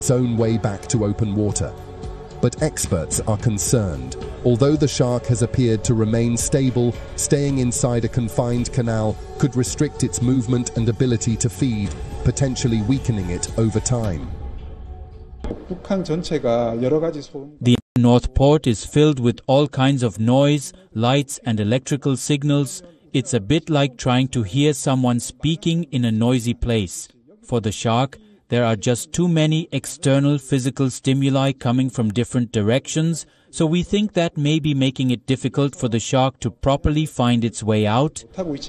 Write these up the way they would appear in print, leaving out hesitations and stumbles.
its own way back to open water. But experts are concerned. Although the shark has appeared to remain stable, staying inside a confined canal could restrict its movement and ability to feed, potentially weakening it over time. The North Port is filled with all kinds of noise, lights and electrical signals. It's a bit like trying to hear someone speaking in a noisy place. For the shark, there are just too many external physical stimuli coming from different directions, so we think that may be making it difficult for the shark to properly find its way out.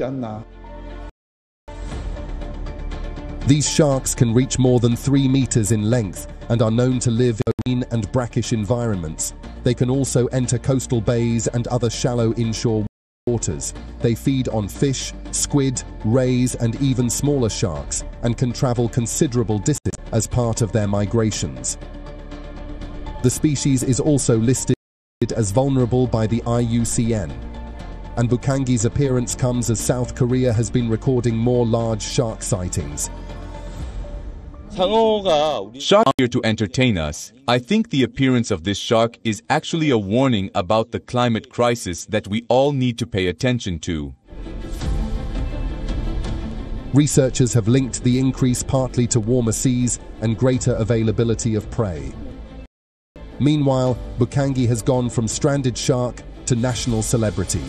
These sharks can reach more than 3 meters in length and are known to live in marine and brackish environments. They can also enter coastal bays and other shallow inshore waters. They feed on fish, squid, rays and even smaller sharks and can travel considerable distance as part of their migrations. The species is also listed as vulnerable by the IUCN. And Bukangi's appearance comes as South Korea has been recording more large shark sightings. Shark here to entertain us. I think the appearance of this shark is actually a warning about the climate crisis that we all need to pay attention to. Researchers have linked the increase partly to warmer seas and greater availability of prey. Meanwhile, Bukangi has gone from stranded shark to national celebrity.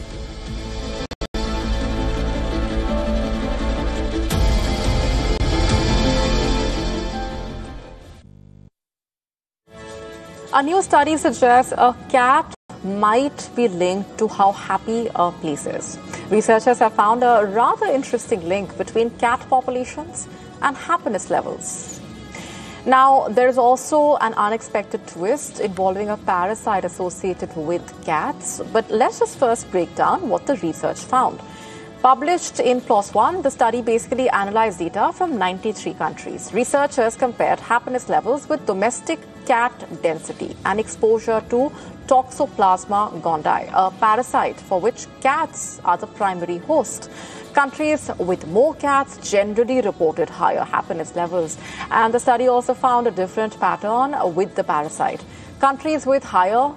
A new study suggests a cat might be linked to how happy a place is. Researchers have found a rather interesting link between cat populations and happiness levels. Now, there is also an unexpected twist involving a parasite associated with cats. But let's just first break down what the research found. Published in PLOS ONE, the study basically analyzed data from 93 countries. Researchers compared happiness levels with domestic cat density and exposure to Toxoplasma gondii, a parasite for which cats are the primary host. Countries with more cats generally reported higher happiness levels. And the study also found a different pattern with the parasite. Countries with higher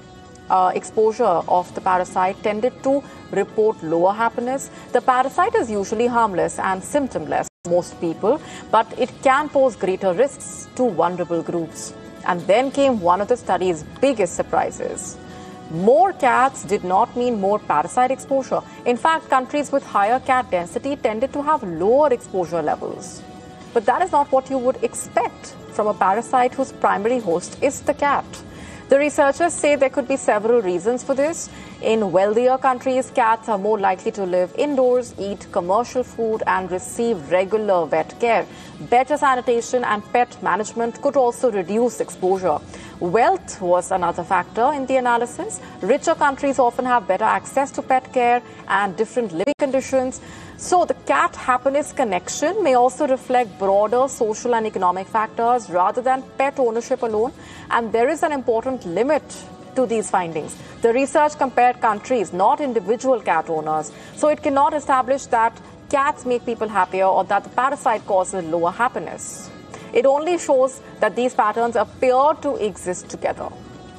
exposure of the parasite tended to report lower happiness. The parasite is usually harmless and symptomless to most people, but it can pose greater risks to vulnerable groups. And then came one of the study's biggest surprises. More cats did not mean more parasite exposure. In fact, countries with higher cat density tended to have lower exposure levels. But that is not what you would expect from a parasite whose primary host is the cat. The researchers say there could be several reasons for this. In wealthier countries, cats are more likely to live indoors, eat commercial food, and receive regular vet care. Better sanitation and pet management could also reduce exposure. Wealth was another factor in the analysis. Richer countries often have better access to pet care and different living conditions. So the cat happiness connection may also reflect broader social and economic factors rather than pet ownership alone. And there is an important limit to these findings. The research compared countries, not individual cat owners. So it cannot establish that cats make people happier or that the parasite causes lower happiness. It only shows that these patterns appear to exist together.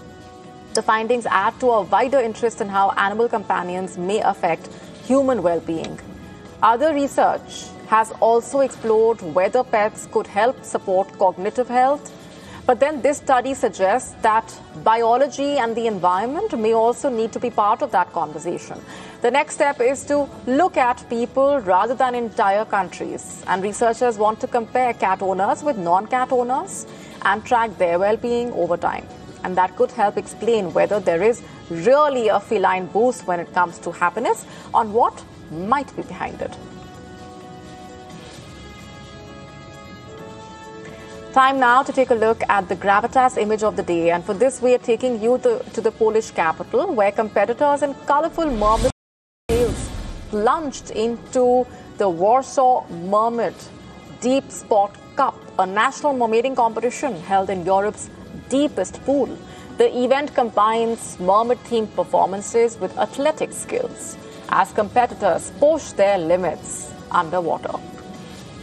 The findings add to a wider interest in how animal companions may affect human well-being. Other research has also explored whether pets could help support cognitive health. But then this study suggests that biology and the environment may also need to be part of that conversation. The next step is to look at people rather than entire countries. And researchers want to compare cat owners with non-cat owners and track their well-being over time. And that could help explain whether there is really a feline boost when it comes to happiness on what might be behind it. Time now to take a look at the gravitas image of the day. And for this, we are taking you to the Polish capital, where competitors in colorful mermaid sails plunged into the Warsaw Mermaid Deep Sport Cup, a national mermaiding competition held in Europe's deepest pool. The event combines mermaid-themed performances with athletic skills as competitors push their limits underwater.